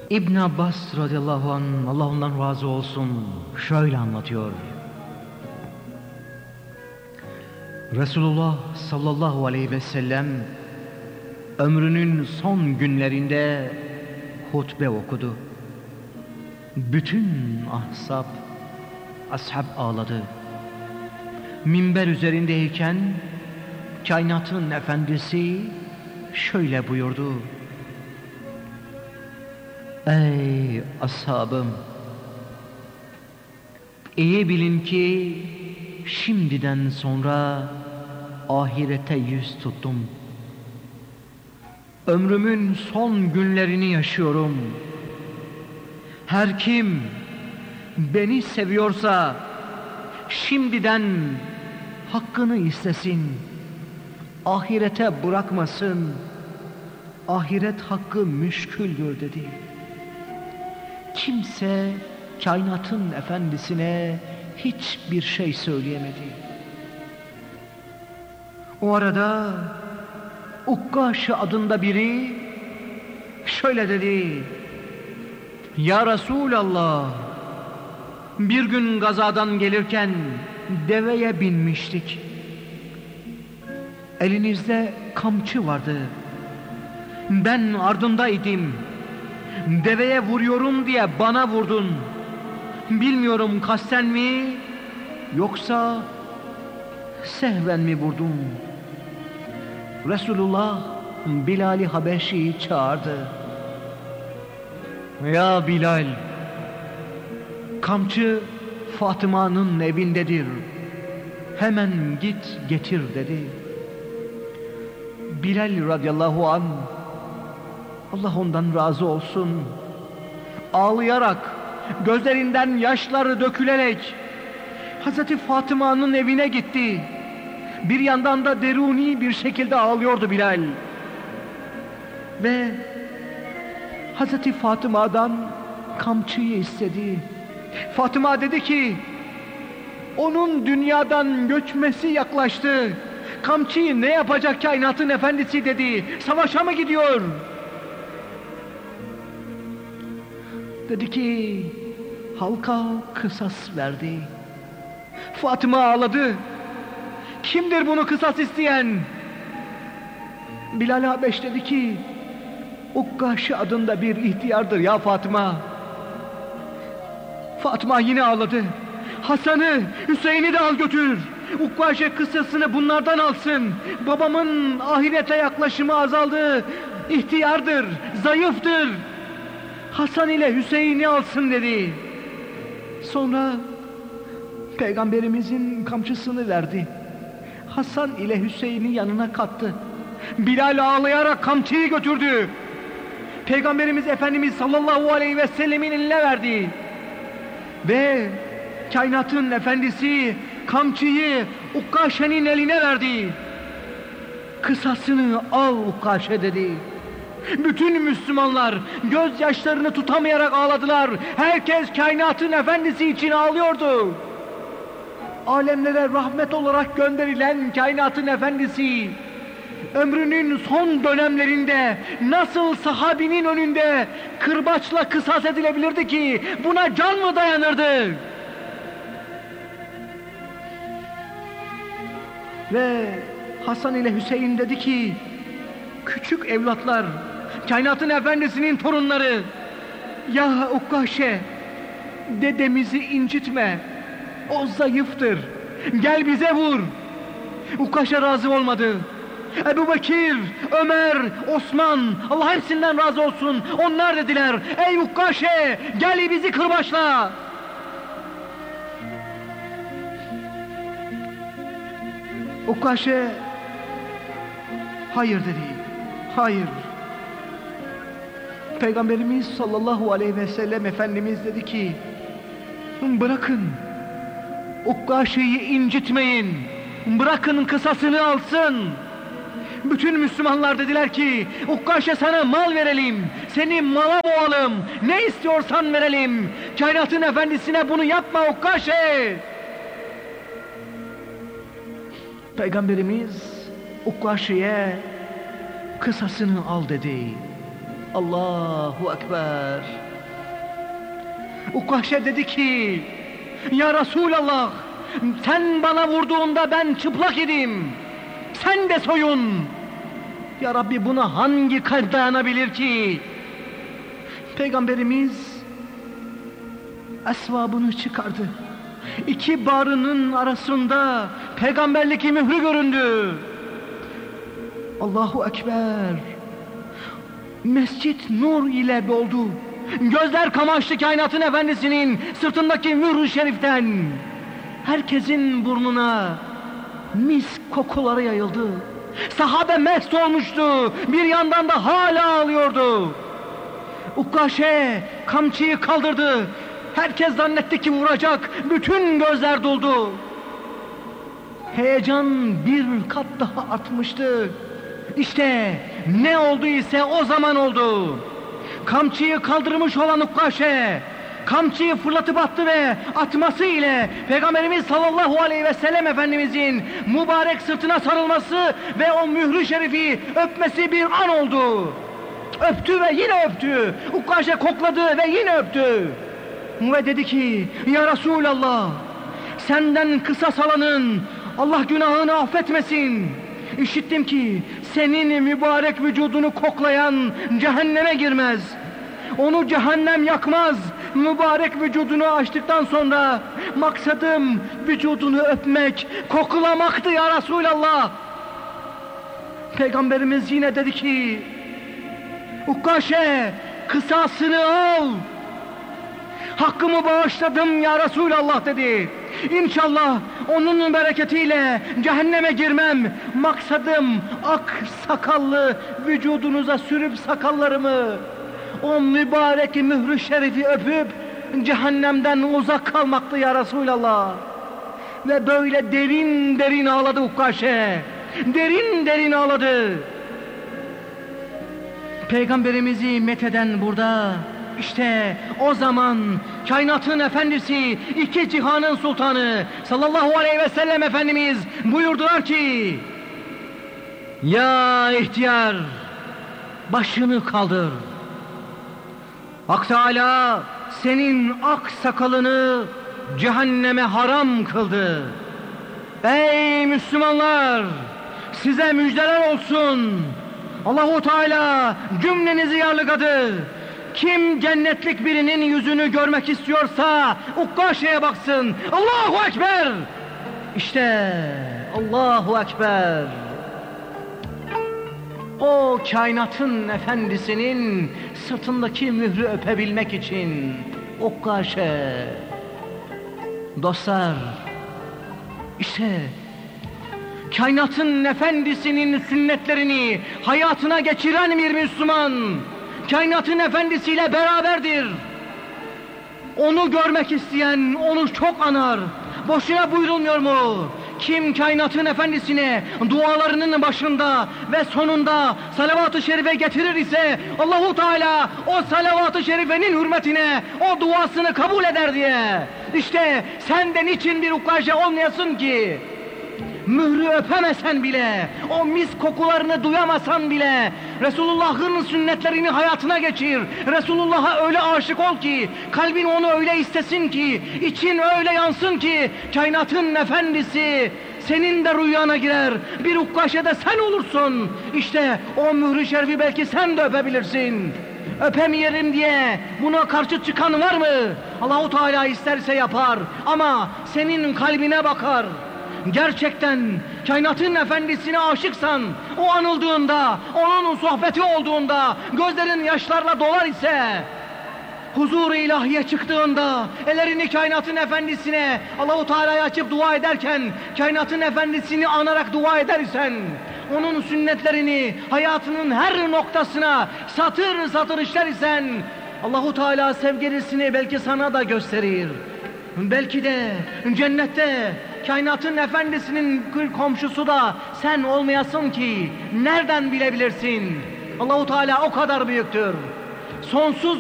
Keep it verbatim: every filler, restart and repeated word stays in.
İbn Abbas radıyallahu anh, Allah ondan razı olsun, şöyle anlatıyor. Resulullah sallallahu aleyhi ve sellem ömrünün son günlerinde hutbe okudu. Bütün ahzab, ashab ağladı. Minber üzerindeyken kainatın efendisi şöyle buyurdu: Ey ashabım! İyi bilin ki şimdiden sonra ahirete yüz tuttum. Ömrümün son günlerini yaşıyorum. Her kim beni seviyorsa şimdiden hakkını istesin. Ahirete bırakmasın. Ahiret hakkı müşküldür dedi. Kimse kainatın efendisine hiçbir şey söyleyemedi. O arada Ukkaş adında biri şöyle dedi: Ya Resulallah, bir gün gazadan gelirken deveye binmiştik. Elinizde kamçı vardı. Ben ardındaydım. Deveye vuruyorum diye bana vurdun. Bilmiyorum kasten mi yoksa sehven mi vurdun? Resulullah Bilal-i Habeşi'yi çağırdı. Ya Bilal, kamçı Fatıma'nın evindedir. Hemen git getir dedi. Bilal radıyallahu anh, Allah ondan razı olsun, ağlayarak, gözlerinden yaşları dökülerek Hazreti Fatıma'nın evine gitti. Bir yandan da deruni bir şekilde ağlıyordu Bilal. Ve Hazreti Fatıma'dan kamçıyı istedi. Fatıma dedi ki, onun dünyadan göçmesi yaklaştı. Kamçıyı ne yapacak kainatın efendisi dedi. Savaşa mı gidiyor? Dedi ki, halka kısas verdi. Fatıma ağladı. Kimdir bunu kısas isteyen? Bilal Habeş dedi ki, Ukkaş adında bir ihtiyardır ya Fatıma. Fatıma yine ağladı. Hasan'ı, Hüseyin'i de al götür. Ukkaş'e kıssasını bunlardan alsın. Babamın ahirete yaklaşımı azaldı. İhtiyardır, zayıftır. Hasan ile Hüseyin'i alsın dedi. Sonra Peygamberimizin kamçısını verdi. Hasan ile Hüseyin'i yanına kattı. Bilal ağlayarak kamçıyı götürdü. Peygamberimiz Efendimiz sallallahu aleyhi ve sellemin eline verdi. Ve kainatın efendisi kamçıyı Ukkaşe'nin eline verdi. Kısasını al Ukkaşe dedi. Bütün Müslümanlar gözyaşlarını tutamayarak ağladılar. Herkes kainatın efendisi için ağlıyordu. Alemlere rahmet olarak gönderilen kainatın efendisi ömrünün son dönemlerinde nasıl sahabinin önünde kırbaçla kısas edilebilirdi ki buna can mı dayanırdı? Ve Hasan ile Hüseyin dedi ki, küçük evlatlar, kainatın efendisinin torunları, ya Ukkaşe, dedemizi incitme, o zayıftır, gel bize vur. Ukkaşe razı olmadı. Ebu Bekir, Ömer, Osman, Allah hepsinden razı olsun, onlar dediler, ey Ukkaşe, gel bizi kırbaçla. Ukkaşe hayır dedi, hayır. Peygamberimiz sallallahu aleyhi ve sellem Efendimiz dedi ki, bırakın, Ukkaşe'yi incitmeyin, bırakın kısasını alsın. Bütün Müslümanlar dediler ki, Ukkaşe sana mal verelim, seni mala boğalım, ne istiyorsan verelim. Kainatın efendisine bunu yapma Ukkaşe. Peygamberimiz Ukkaşe'ye kısasını al dedi. Allahu Ekber. Ukkaşe dedi ki, ya Resulallah, sen bana vurduğunda ben çıplak idim, sen de soyun. Ya Rabbi, buna hangi kalp dayanabilir ki? Peygamberimiz esvabını çıkardı. İki bağrının arasında peygamberlik mührü göründü. Allahu Ekber. Mescit nur ile doldu. Gözler kamaştı kainatın efendisinin sırtındaki mührü şeriften. Herkesin burnuna mis kokuları yayıldı. Sahabe mest olmuştu. Bir yandan da hala ağlıyordu. Ukkaşe kamçıyı kaldırdı. Herkes zannetti ki vuracak. Bütün gözler doldu. Heyecan bir kat daha artmıştı. İşte ne oldu ise o zaman oldu. Kamçıyı kaldırmış olan Ukkaşe kamçıyı fırlatıp attı ve atması ile Peygamberimiz sallallahu aleyhi ve sellem Efendimizin mübarek sırtına sarılması ve o mührü şerifi öpmesi bir an oldu. Öptü ve yine öptü. Ukkaşe kokladı ve yine öptü. Ve dedi ki, ya Resulallah, senden kısas alanın Allah günahını affetmesin. İşittim ki senin mübarek vücudunu koklayan cehenneme girmez. Onu cehennem yakmaz. Mübarek vücudunu açtıktan sonra maksadım vücudunu öpmek, koklamaktı ya Resulallah. Peygamberimiz yine dedi ki, Ukkaşe, kısasını al. Hakkımı bağışladım ya Resulallah dedi. İnşallah onun bereketiyle cehenneme girmem. Maksadım ak sakallı vücudunuza sürüp sakallarımı, o mübarek mührü şerifi öpüp cehennemden uzak kalmaktı ya Resulallah. Ve böyle derin derin ağladı Ukkaşe. Derin derin ağladı. Peygamberimizi metheden burada, İşte o zaman kainatın efendisi, iki cihanın sultanı sallallahu aleyhi ve sellem Efendimiz buyurdular ki, ya ihtiyar, başını kaldır. Hak Teâlâ senin ak sakalını cehenneme haram kıldı. Ey Müslümanlar, size müjdeler olsun. Allahu Teala cümlenizi yarlıgadı. Kim cennetlik birinin yüzünü görmek istiyorsa Ukkaşe'ye baksın. Allahu Ekber! İşte Allahu Ekber! O kainatın efendisinin sırtındaki mührü öpebilmek için Ukkaşe. Dostlar, işte kainatın efendisinin sünnetlerini hayatına geçiren bir Müslüman kainatın efendisiyle beraberdir. Onu görmek isteyen onu çok anar. Boşuna buyurulmuyor mu? Kim kainatın efendisine dualarının başında ve sonunda salavat-ı şerife getirir ise Allahu Teala o salavat-ı şerifenin hürmetine o duasını kabul eder diye. İşte sen de niçin bir Ukkaşe olmayasın ki? Mührü öpemesen bile, o mis kokularını duyamasan bile Resulullah'ın sünnetlerini hayatına geçir. Resulullah'a öyle aşık ol ki, kalbin onu öyle istesin ki, için öyle yansın ki kainatın efendisi senin de rüyana girer. Bir Ukkaşe de sen olursun. İşte o mührü şerifi belki sen de öpebilirsin. Öpemeyelim diye buna karşı çıkan var mı? Allahu Teala isterse yapar ama senin kalbine bakar. Gerçekten kainatın efendisine aşıksan, o anıldığında, onun sohbeti olduğunda gözlerin yaşlarla dolar ise, huzur-u ilahiye çıktığında ellerini kainatın efendisine Allahu Teala'ya açıp dua ederken kainatın efendisini anarak dua eder isen, onun sünnetlerini hayatının her noktasına satır satır işler isen Allahu Teala sevgilisini belki sana da gösterir. Belki de cennette kainatın efendisinin komşusu da sen olmayasın ki nereden bilebilirsin? Allahu Teala o kadar büyüktür. Sonsuz